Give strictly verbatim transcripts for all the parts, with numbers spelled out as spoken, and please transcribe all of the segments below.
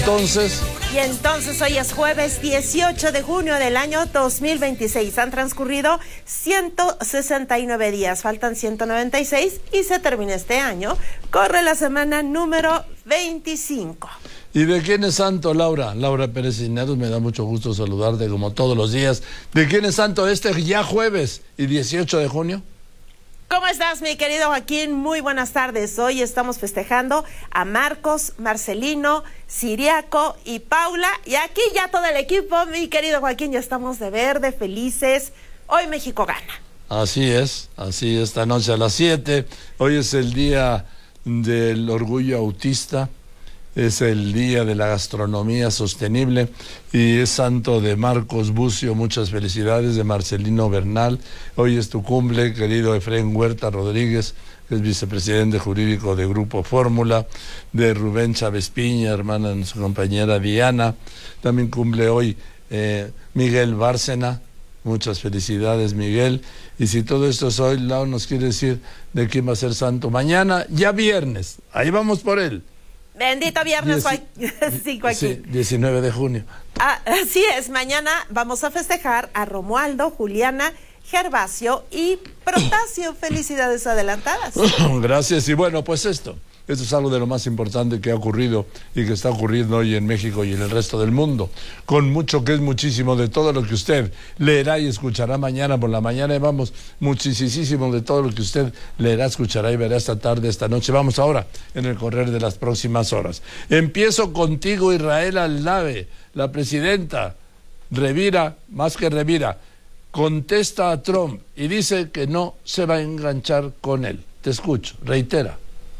Entonces... Y entonces hoy es jueves dieciocho de junio del año dos mil veintiséis. Han transcurrido ciento sesenta y nueve días, faltan ciento noventa y seis y se termina este año. Corre la semana número veinticinco. ¿Y de quién es santo, Laura? Laura Pérez Cisneros, me da mucho gusto saludarte como todos los días. ¿De quién es santo este ya jueves y dieciocho de junio? ¿Cómo estás, mi querido Joaquín? Muy buenas tardes. Hoy estamos festejando a Marcos, Marcelino, Siriaco y Paula. Y aquí ya todo el equipo, mi querido Joaquín, ya estamos de verde, felices. Hoy México gana. Así es, así esta noche a las siete. Hoy es el día del orgullo autista. Es el día de la gastronomía sostenible y es santo de Marcos Bucio, muchas felicidades, de Marcelino Bernal. Hoy es tu cumple, querido Efraín Huerta Rodríguez, que es vicepresidente jurídico de Grupo Fórmula, de Rubén Chávez Piña, hermana de su compañera Diana. También cumple hoy eh, Miguel Bárcena. Muchas felicidades, Miguel. Y si todo esto es hoy, Lau nos quiere decir de quién va a ser santo mañana, ya viernes. Ahí vamos por él. Bendito viernes, Dieci... sí, Joaquín. Sí, diecinueve de junio. Ah, así es, mañana vamos a festejar a Romualdo, Juliana, Gervasio y Protasio. Felicidades adelantadas. Gracias, y bueno, pues esto. Esto es algo de lo más importante que ha ocurrido y que está ocurriendo hoy en México y en el resto del mundo. Con mucho que es muchísimo de todo lo que usted leerá y escuchará mañana por la mañana. Y vamos, muchísimo de todo lo que usted leerá, escuchará y verá esta tarde, esta noche. Vamos ahora en el correr de las próximas horas. Empiezo contigo, Israel Aldave, la presidenta Revira, más que Revira, contesta a Trump y dice que no se va a enganchar con él. Te escucho, reitera.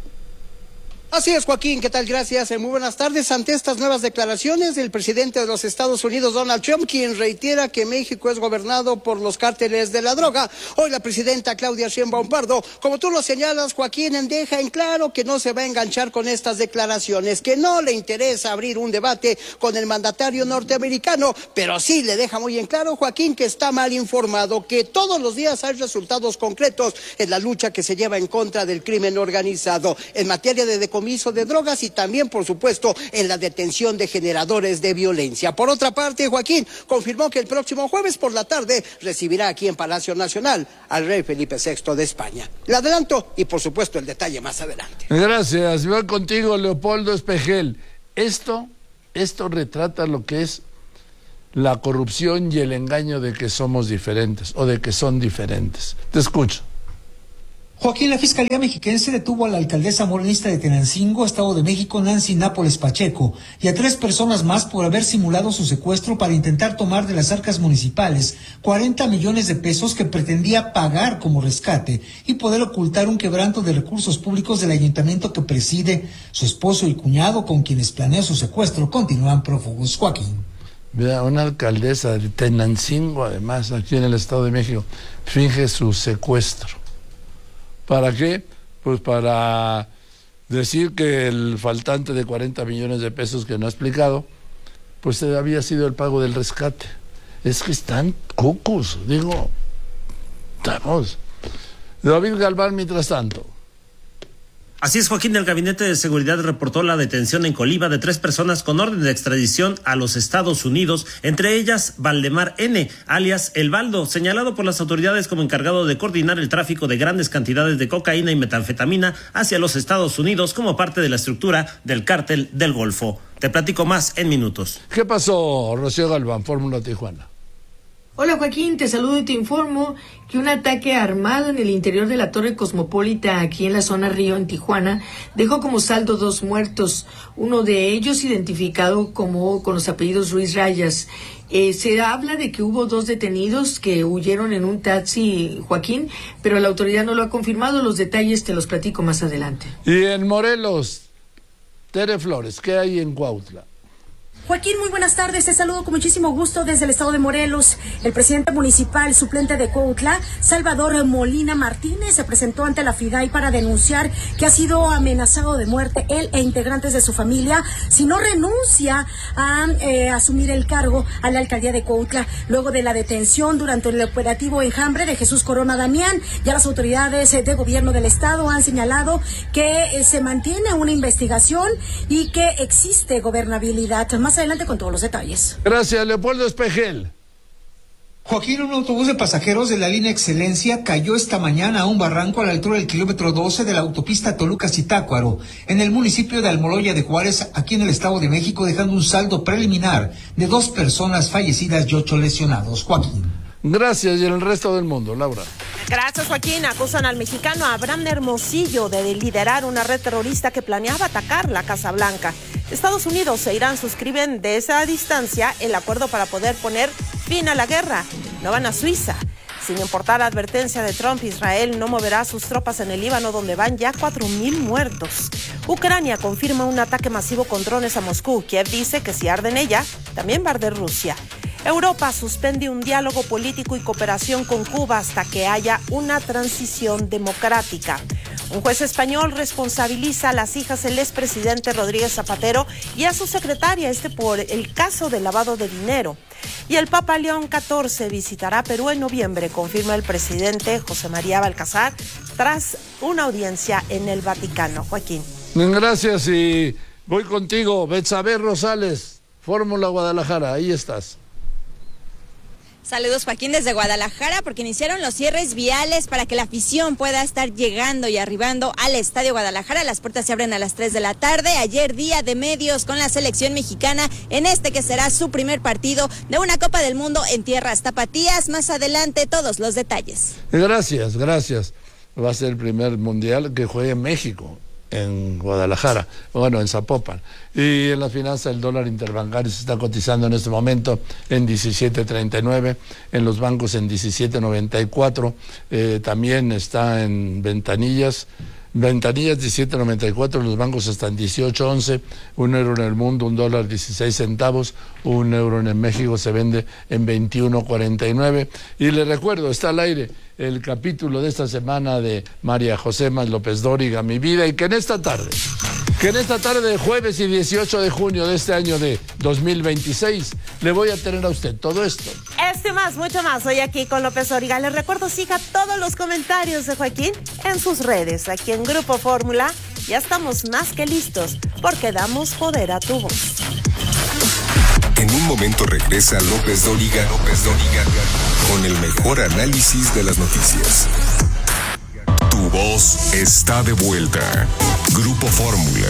Así es, Joaquín, ¿qué tal? Gracias. Muy buenas tardes. Ante estas nuevas declaraciones del presidente de los Estados Unidos, Donald Trump, quien reitera que México es gobernado por los cárteles de la droga, hoy la presidenta Claudia Sheinbaum Pardo, como tú lo señalas, Joaquín, deja en claro que no se va a enganchar con estas declaraciones, que no le interesa abrir un debate con el mandatario norteamericano, pero sí le deja muy en claro, Joaquín, que está mal informado, que todos los días hay resultados concretos en la lucha que se lleva en contra del crimen organizado, en materia de decomiso de drogas y también, por supuesto, en la detención de generadores de violencia. Por otra parte, Joaquín confirmó que el próximo jueves por la tarde recibirá aquí en Palacio Nacional al rey Felipe sexto de España. Le adelanto y, por supuesto, el detalle más adelante. Gracias. Voy contigo, Leopoldo Espejel. Esto, esto retrata lo que es la corrupción y el engaño de que somos diferentes o de que son diferentes. Te escucho. Joaquín, la Fiscalía Mexiquense detuvo a la alcaldesa morenista de Tenancingo, Estado de México, Nancy Nápoles Pacheco, y a tres personas más por haber simulado su secuestro para intentar tomar de las arcas municipales cuarenta millones de pesos que pretendía pagar como rescate y poder ocultar un quebranto de recursos públicos del ayuntamiento que preside. Su esposo y cuñado, con quienes planeó su secuestro, continúan prófugos. Joaquín. Vea, una alcaldesa de Tenancingo, además, aquí en el Estado de México, finge su secuestro. ¿Para qué? Pues para decir que el faltante de cuarenta millones de pesos que no ha explicado, pues había sido el pago del rescate. Es que están cucos, digo, estamos. David Galván, mientras tanto. Así es, Joaquín, el Gabinete de Seguridad reportó la detención en Coliba de tres personas con orden de extradición a los Estados Unidos, entre ellas Valdemar N., alias El Baldo, señalado por las autoridades como encargado de coordinar el tráfico de grandes cantidades de cocaína y metanfetamina hacia los Estados Unidos como parte de la estructura del cártel del Golfo. Te platico más en minutos. ¿Qué pasó, Rocío Galván, Fórmula Tijuana? Hola Joaquín, te saludo y te informo que un ataque armado en el interior de la Torre Cosmopolita aquí en la zona Río, en Tijuana, dejó como saldo dos muertos, uno de ellos identificado como con los apellidos Ruiz Rayas. Eh, se habla de que hubo dos detenidos que huyeron en un taxi, Joaquín, pero la autoridad no lo ha confirmado. Los detalles te los platico más adelante. Y en Morelos, Tere Flores, ¿qué hay en Cuautla? Joaquín, muy buenas tardes. Te saludo con muchísimo gusto desde el estado de Morelos. El presidente municipal suplente de Cuautla, Salvador Molina Martínez, se presentó ante la FIDAI para denunciar que ha sido amenazado de muerte él e integrantes de su familia si no renuncia a eh, asumir el cargo a la alcaldía de Cuautla. Luego de la detención durante el operativo Enjambre de Jesús Corona Damián, ya las autoridades de gobierno del estado han señalado que eh, se mantiene una investigación y que existe gobernabilidad. Más adelante con todos los detalles. Gracias, Leopoldo Espejel. Joaquín, un autobús de pasajeros de la línea Excelencia cayó esta mañana a un barranco a la altura del kilómetro doce de la autopista Toluca-Zitácuaro, en el municipio de Almoloya de Juárez, aquí en el Estado de México, dejando un saldo preliminar de dos personas fallecidas y ocho lesionados. Joaquín. Gracias, y en el resto del mundo, Laura. Gracias, Joaquín. Acusan al mexicano Abraham Hermosillo de liderar una red terrorista que planeaba atacar la Casa Blanca. Estados Unidos e Irán suscriben de esa distancia el acuerdo para poder poner fin a la guerra. No van a Suiza. Sin importar la advertencia de Trump, Israel no moverá sus tropas en el Líbano, donde van ya cuatro mil muertos. Ucrania confirma un ataque masivo con drones a Moscú. Kiev dice que si arde en ella, también va a arder Rusia. Europa suspende un diálogo político y cooperación con Cuba hasta que haya una transición democrática. Un juez español responsabiliza a las hijas del expresidente Rodríguez Zapatero y a su secretaria este por el caso de lavado de dinero. Y el Papa León catorce visitará Perú en noviembre, confirma el presidente José María Balcázar, tras una audiencia en el Vaticano. Joaquín. Gracias, y voy contigo, Betsabe Rosales, Fórmula Guadalajara, ahí estás. Saludos, Joaquín, desde Guadalajara, porque iniciaron los cierres viales para que la afición pueda estar llegando y arribando al Estadio Guadalajara. Las puertas se abren a las tres de la tarde. Ayer día de medios con la selección mexicana en este que será su primer partido de una Copa del Mundo en tierras tapatías. Más adelante todos los detalles. Gracias, gracias. Va a ser el primer mundial que juegue en México, en Guadalajara, bueno, en Zapopan. Y en la finanza el dólar interbancario se está cotizando en este momento en diecisiete treinta y nueve, en los bancos en diecisiete noventa y cuatro, eh, también está en ventanillas, ventanillas diecisiete noventa y cuatro, los bancos están dieciocho once, un euro en el mundo, un dólar dieciséis centavos, un euro en México se vende en veintiuno cuarenta y nueve. Y les recuerdo, está al aire el capítulo de esta semana de María José Más López Dóriga, Mi Vida, y que en esta tarde, que en esta tarde de jueves y dieciocho de junio de este año de dos mil veintiséis, le voy a tener a usted todo esto. Esto y más, mucho más, hoy aquí con López Dóriga. Les recuerdo, siga todos los comentarios de Joaquín en sus redes, aquí en Grupo Fórmula. Ya estamos más que listos, porque damos poder a tu voz. En un momento regresa López Dóriga, López Dóriga, con el mejor análisis de las noticias. Tu voz está de vuelta. Grupo Fórmula.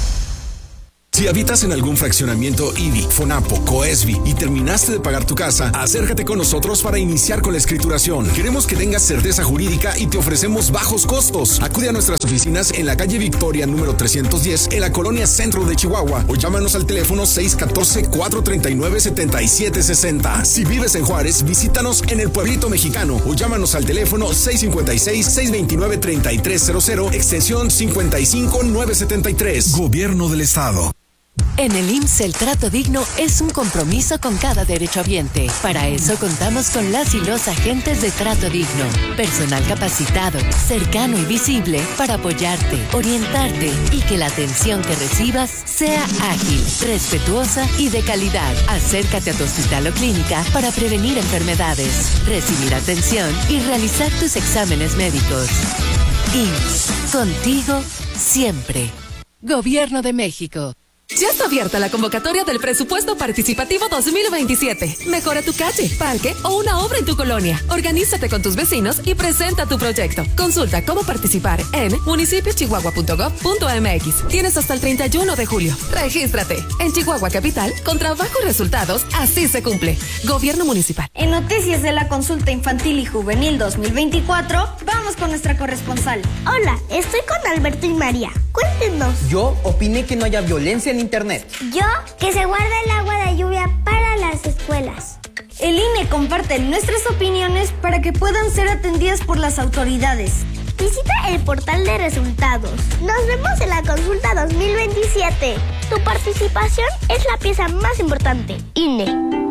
Si habitas en algún fraccionamiento I D I, Fonapo, Coesbi y terminaste de pagar tu casa, acércate con nosotros para iniciar con la escrituración. Queremos que tengas certeza jurídica y te ofrecemos bajos costos. Acude a nuestras oficinas en la calle Victoria número trescientos diez en la colonia Centro de Chihuahua o llámanos al teléfono seis uno cuatro, cuatro tres nueve, siete siete seis cero. Si vives en Juárez, visítanos en el Pueblito Mexicano o llámanos al teléfono seis cinco seis, seis dos nueve, tres tres cero cero, extensión cincuenta y cinco nueve setenta y tres. Gobierno del Estado. En el I M S S el trato digno es un compromiso con cada derechohabiente. Para eso contamos con las y los agentes de Trato Digno. Personal capacitado, cercano y visible para apoyarte, orientarte y que la atención que recibas sea ágil, respetuosa y de calidad. Acércate a tu hospital o clínica para prevenir enfermedades, recibir atención y realizar tus exámenes médicos. I M S S, contigo siempre. Gobierno de México. Ya está abierta la convocatoria del Presupuesto Participativo dos mil veintisiete. Mejora tu calle, parque o una obra en tu colonia. Organízate con tus vecinos y presenta tu proyecto. Consulta cómo participar en municipios chihuahua punto gov punto m x. Tienes hasta el treinta y uno de julio. Regístrate. En Chihuahua Capital, con trabajo y resultados, así se cumple. Gobierno Municipal. En noticias de la Consulta Infantil y Juvenil dos mil veinticuatro, vamos con nuestra corresponsal. Hola, estoy con Alberto y María. Cuéntenos. Yo opiné que no haya violencia en internet. Yo, que se guarde el agua de lluvia para las escuelas. El I N E comparte nuestras opiniones para que puedan ser atendidas por las autoridades. Visita el portal de resultados. Nos vemos en la consulta dos mil veintisiete. Tu participación es la pieza más importante. I N E.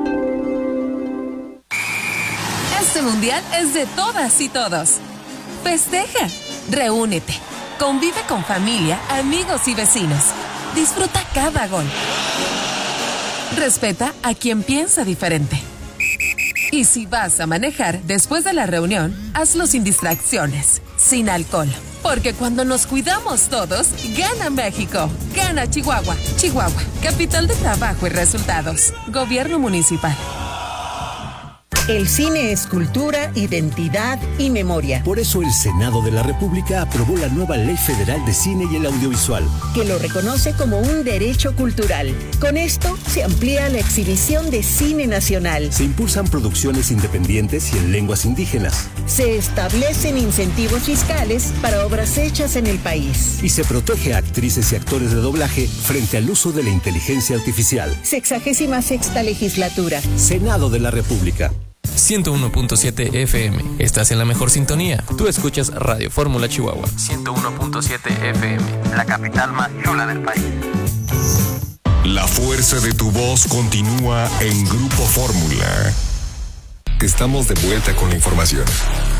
Este mundial es de todas y todos. Festeja, reúnete, convive con familia, amigos y vecinos. Disfruta cada gol. Respeta a quien piensa diferente. Y si vas a manejar después de la reunión, hazlo sin distracciones, sin alcohol. Porque cuando nos cuidamos todos, gana México, gana Chihuahua. Chihuahua, capital de trabajo y resultados. Gobierno municipal. El cine es cultura, identidad y memoria. Por eso el Senado de la República aprobó la nueva Ley Federal de Cine y el Audiovisual, que lo reconoce como un derecho cultural. Con esto se amplía la exhibición de cine nacional. Se impulsan producciones independientes y en lenguas indígenas. Se establecen incentivos fiscales para obras hechas en el país. Y se protege a actrices y actores de doblaje frente al uso de la inteligencia artificial. Sexagésima sexta legislatura. Senado de la República. ciento uno punto siete F M. Estás en la mejor sintonía. Tú escuchas Radio Fórmula Chihuahua. ciento uno punto siete F M. La capital más chula del país. La fuerza de tu voz continúa en Grupo Fórmula. Estamos de vuelta con la información.